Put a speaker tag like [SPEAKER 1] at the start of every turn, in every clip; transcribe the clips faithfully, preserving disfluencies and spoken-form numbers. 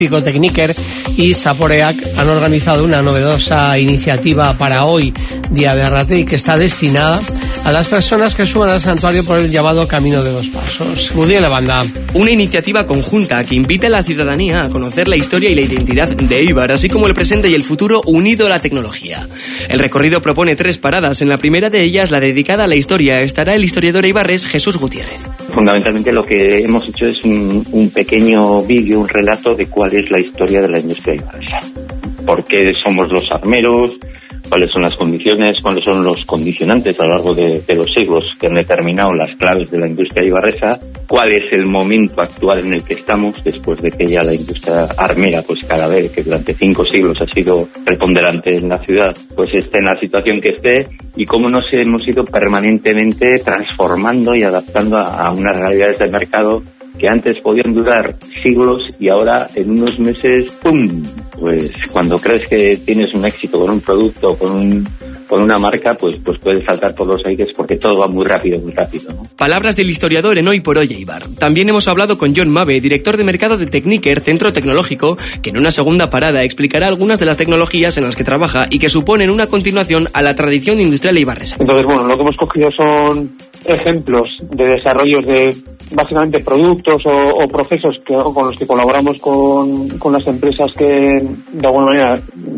[SPEAKER 1] Tecniker y Zaporeak han organizado una novedosa iniciativa para hoy, Día de Arrate, y que está destinada a las personas que suban al santuario por el llamado Camino de los Pasos. Gudiel Banda.
[SPEAKER 2] Una iniciativa conjunta que invita a la ciudadanía a conocer la historia y la identidad de Eibar, así como el presente y el futuro unido a la tecnología. El recorrido propone tres paradas. En la primera de ellas, la dedicada a la historia, estará el historiador eibarrés Jesús Gutiérrez.
[SPEAKER 3] Fundamentalmente lo que hemos hecho es un, un pequeño vídeo, un relato de cuál es la historia de la industria eibarresa. ¿Por qué somos los armeros? ¿Cuáles son las condiciones? ¿Cuáles son los condicionantes a lo largo de, de los siglos que han determinado las claves de la industria eibarresa? ¿Cuál es el momento actual en el que estamos después de que ya la industria armera, pues cada vez que durante cinco siglos ha sido preponderante en la ciudad, pues esté en la situación que esté? Y cómo nos hemos ido permanentemente transformando y adaptando a, a unas realidades de mercado que antes podían durar siglos y ahora en unos meses, ¡pum! Pues cuando crees que tienes un éxito con un producto, con un con una marca, pues pues puedes saltar por los aires porque todo va muy rápido, muy rápido, ¿no?
[SPEAKER 2] Palabras del historiador en Hoy por Hoy Eibar. También hemos hablado con John Mave, director de mercado de Tecniker, centro tecnológico, que en una segunda parada explicará algunas de las tecnologías en las que trabaja y que suponen una continuación a la tradición industrial eibarresa.
[SPEAKER 4] Entonces, bueno, lo que hemos cogido son ejemplos de desarrollos de básicamente productos o, o procesos que, con los que colaboramos con, con las empresas que de alguna manera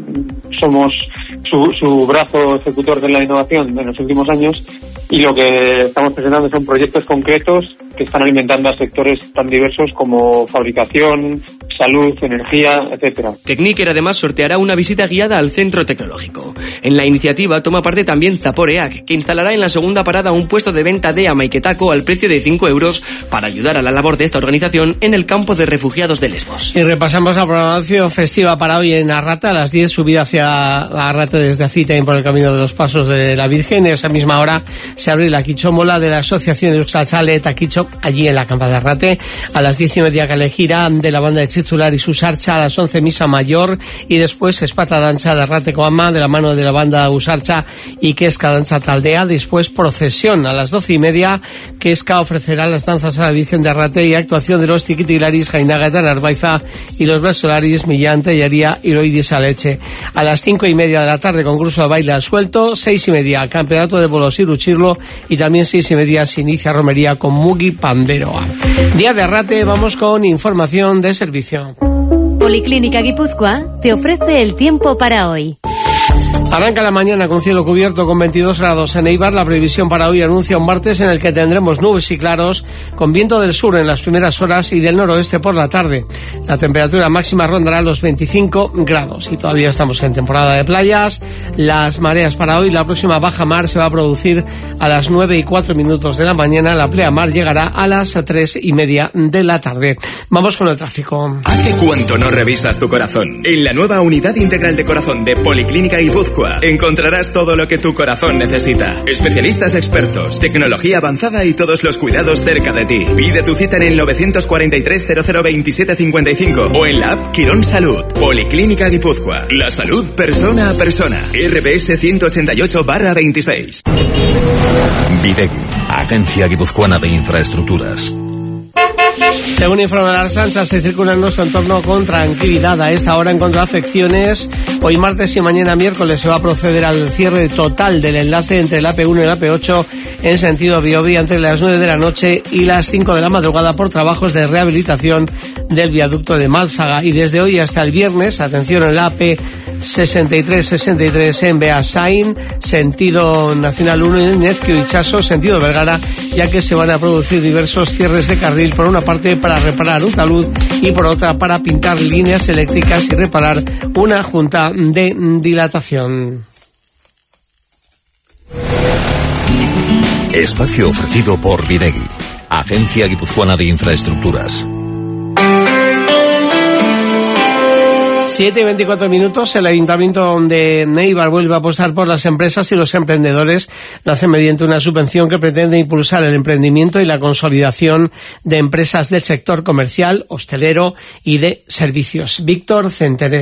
[SPEAKER 4] somos su, su brazo ejecutor de la innovación en los últimos años, y lo que estamos presentando son proyectos concretos que están alimentando a sectores tan diversos como fabricación, salud, energía, etcétera.
[SPEAKER 2] Tecniker además sorteará una visita guiada al centro tecnológico. En la iniciativa toma parte también Zaporeak, que instalará en la segunda parada un puesto de venta de amaiketako al precio de cinco euros para ayudar a la labor de esta organización en el campo de refugiados de Lesbos.
[SPEAKER 1] Y repasamos la programación festiva para hoy en Arrate. A las diez, subida hacia Arrate desde Acitaín por el Camino de los Pasos de la Virgen. A esa misma hora se abre la quichómola de la Asociación Euskal Taquicho, allí en la Campa de Arrate. A las diez y media, Calejira de la banda de Titular y su sarcha. A las once, misa mayor, y después espata dancha de Arrate Coama de la mano de la banda Usarcha y Quesca dancha Taldea. Después procesión a las doce y media. Quesca ofrecerá las danzas a la Virgen de Arrate y actuación de los Tiquitilaris Jainaga de Narbaiza y los Blasolaris Millante y Aría Iroidis Aleche. A las cinco y media de la tarde, concurso de baile al suelto. Seis y media, campeonato de bolos y Chirlo, y también seis y media se inicia romería con Mugi Panderoa. Día de Arrate, vamos con información de servicio.
[SPEAKER 5] Policlínica Guipúzcoa te ofrece el tiempo para hoy.
[SPEAKER 1] Arranca la mañana con cielo cubierto con veintidós grados en Eibar. La previsión para hoy anuncia un martes en el que tendremos nubes y claros, con viento del sur en las primeras horas y del noroeste por la tarde. La temperatura máxima rondará los veinticinco grados y todavía estamos en temporada de playas. Las mareas para hoy, la próxima baja mar se va a producir a las nueve y cuatro minutos de la mañana. La pleamar llegará a las tres y media de la tarde. Vamos con el tráfico.
[SPEAKER 6] ¿Hace cuánto no revisas tu corazón? En la nueva unidad integral de corazón de Policlínica Guipúzcoa encontrarás todo lo que tu corazón necesita. Especialistas expertos, tecnología avanzada y todos los cuidados cerca de ti. Pide tu cita en el novecientos cuarenta y tres cero cero veintisiete cincuenta y cinco o en la app Quirón Salud. Policlínica Guipúzcoa. La salud persona a persona. R B S ciento ochenta y ocho barra veintiséis.
[SPEAKER 7] Videgui, Agencia Guipuzcoana de Infraestructuras.
[SPEAKER 1] Según informa la Arsanza, se circula en nuestro entorno con tranquilidad. A esta hora, en cuanto a afecciones, hoy martes y mañana miércoles se va a proceder al cierre total del enlace entre el A P uno y el A P ocho en sentido Biobío entre las nueve de la noche y las cinco de la madrugada por trabajos de rehabilitación del viaducto de Málzaga. Y desde hoy hasta el viernes, atención, en la A P sesenta y tres sesenta y tres en Beasain, sentido Nacional uno en Ezquio y Chaso, sentido Vergara, ya que se van a producir diversos cierres de carril, por una parte para reparar un talud y por otra para pintar líneas eléctricas y reparar una junta de dilatación.
[SPEAKER 7] Espacio ofrecido por Videgui, Agencia Guipuzcoana de Infraestructuras.
[SPEAKER 1] siete y veinticuatro minutos, el Ayuntamiento de Eibar vuelve a apostar por las empresas y los emprendedores. Lo hace mediante una subvención que pretende impulsar el emprendimiento y la consolidación de empresas del sector comercial, hostelero y de servicios. Víctor Centenera.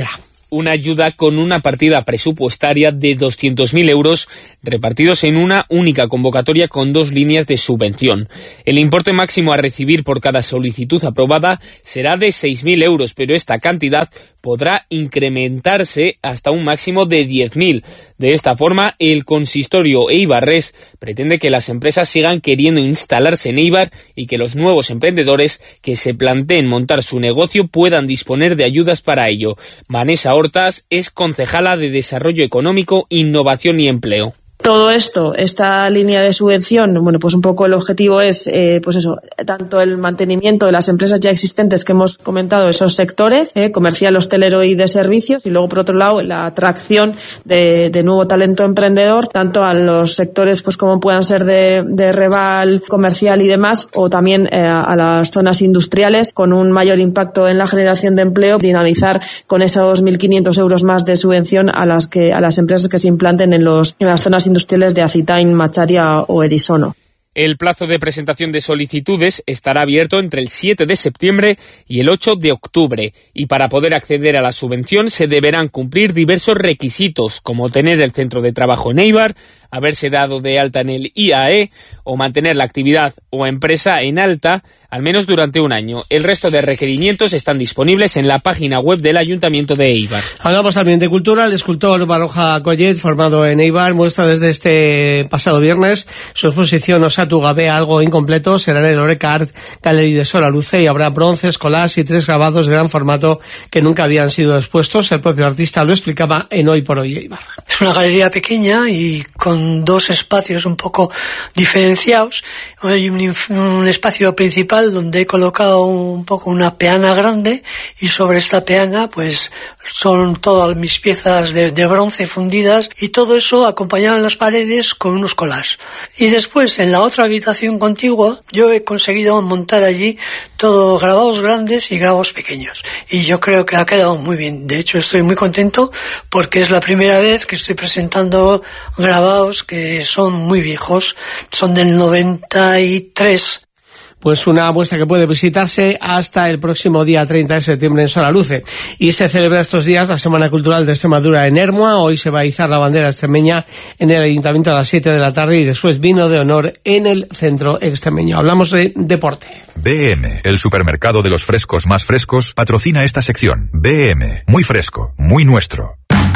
[SPEAKER 8] una ayuda con una partida presupuestaria de doscientos mil euros repartidos en una única convocatoria con dos líneas de subvención. El importe máximo a recibir por cada solicitud aprobada será de seis mil euros, pero esta cantidad podrá incrementarse hasta un máximo de diez mil. De esta forma, el consistorio eibarrés pretende que las empresas sigan queriendo instalarse en Eibar y que los nuevos emprendedores que se planteen montar su negocio puedan disponer de ayudas para ello. Vanessa Hortas es concejala de Desarrollo Económico, Innovación y Empleo.
[SPEAKER 9] Todo esto, esta línea de subvención, bueno, pues un poco el objetivo es, eh, pues eso, tanto el mantenimiento de las empresas ya existentes que hemos comentado, esos sectores, eh, comercial, hostelero y de servicios, y luego, por otro lado, la atracción de, de nuevo talento emprendedor, tanto a los sectores, pues como puedan ser de, de Reval, comercial y demás, o también eh, a las zonas industriales, con un mayor impacto en la generación de empleo, dinamizar con esos mil quinientos euros más de subvención a las que, a las empresas que se implanten en los, en las zonas industriales industriales de Azitain, Macharia o Erisono.
[SPEAKER 8] El plazo de presentación de solicitudes estará abierto entre el siete de septiembre y el ocho de octubre, y para poder acceder a la subvención se deberán cumplir diversos requisitos, como tener el centro de trabajo en Eibar, haberse dado de alta en el I A E o mantener la actividad o empresa en alta al menos durante un año. El resto de requerimientos están disponibles en la página web del Ayuntamiento de Eibar.
[SPEAKER 1] Hablamos también de cultura. El escultor Baroja Collet, formado en Eibar, muestra desde este pasado viernes su exposición Osatu Gabea, algo incompleto. Será en el Oreca Art Gallery de Solaluce y habrá bronces, collages y tres grabados de gran formato que nunca habían sido expuestos. El propio artista lo explicaba en Hoy por Hoy Eibar.
[SPEAKER 10] Es una galería pequeña y con dos espacios un poco diferenciados. Hay un, un espacio principal donde he colocado un poco una peana grande y sobre esta peana pues son todas mis piezas de, de bronce fundidas y todo eso acompañado en las paredes con unos collages. Y después en la otra habitación contigua yo he conseguido montar allí todo grabados grandes y grabados pequeños y yo creo que ha quedado muy bien. De hecho estoy muy contento porque es la primera vez que estoy presentando grabados que son muy viejos, son del noventa y tres.
[SPEAKER 1] Pues una muestra que puede visitarse hasta el próximo día treinta de septiembre en Solaluce. Y se celebra estos días la Semana Cultural de Extremadura en Ermua. Hoy se va a izar la bandera extremeña en el Ayuntamiento a las siete de la tarde y después vino de honor en el Centro Extremeño. Hablamos de deporte.
[SPEAKER 11] B M, el supermercado de los frescos más frescos, patrocina esta sección. B M, muy fresco, muy nuestro.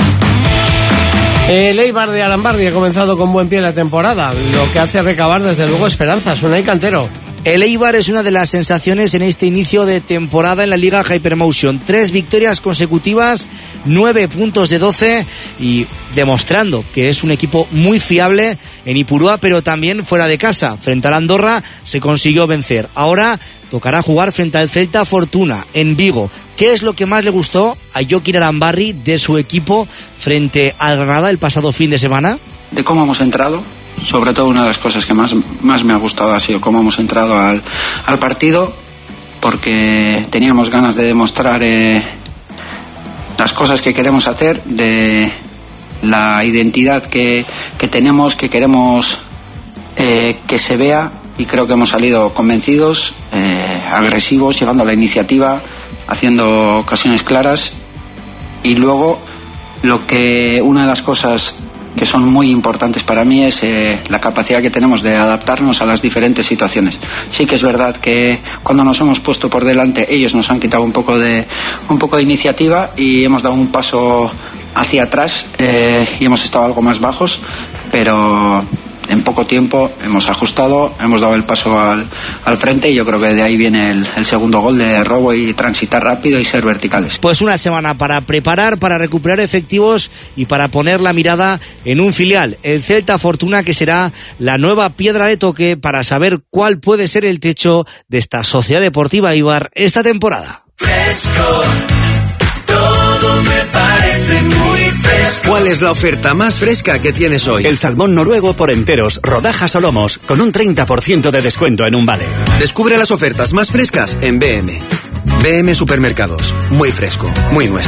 [SPEAKER 1] El Eibar de Arambarri ha comenzado con buen pie la temporada, lo que hace recabar desde luego esperanzas. Unai Cantero.
[SPEAKER 12] El Eibar es una de las sensaciones en este inicio de temporada en la Liga Hypermotion. Tres victorias consecutivas, nueve puntos de doce y demostrando que es un equipo muy fiable en Ipurúa, pero también fuera de casa. Frente a la Andorra se consiguió vencer. Ahora tocará jugar frente al Celta Fortuna en Vigo. ¿Qué es lo que más le gustó a Jokin Arambarri de su equipo frente al Granada el pasado fin de semana?
[SPEAKER 13] De cómo hemos entrado. Sobre todo una de las cosas que más, más me ha gustado ha sido cómo hemos entrado al, al partido, porque teníamos ganas de demostrar eh, las cosas que queremos hacer, de la identidad que, que tenemos, que queremos eh, que se vea, y creo que hemos salido convencidos, eh, agresivos, llevando la iniciativa, haciendo ocasiones claras. Y luego lo que una de las cosas que son muy importantes para mí es eh, la capacidad que tenemos de adaptarnos a las diferentes situaciones. Sí que es verdad que cuando nos hemos puesto por delante ellos nos han quitado un poco de un poco de iniciativa y hemos dado un paso hacia atrás eh, y hemos estado algo más bajos, pero en poco tiempo hemos ajustado, hemos dado el paso al, al frente, y yo creo que de ahí viene el, el segundo gol de robo y transitar rápido y ser verticales.
[SPEAKER 12] Pues una semana para preparar, para recuperar efectivos y para poner la mirada en un filial, el Celta Fortuna, que será la nueva piedra de toque para saber cuál puede ser el techo de esta Sociedad Deportiva Eibar esta temporada.
[SPEAKER 14] Fresco, todo me parece muy fresco.
[SPEAKER 15] ¿Cuál es la oferta más fresca que tienes hoy?
[SPEAKER 16] El salmón noruego por enteros, rodajas o lomos, con un treinta por ciento de descuento en un vale.
[SPEAKER 15] Descubre las ofertas más frescas en B M. B M Supermercados. Muy fresco, muy nuestro.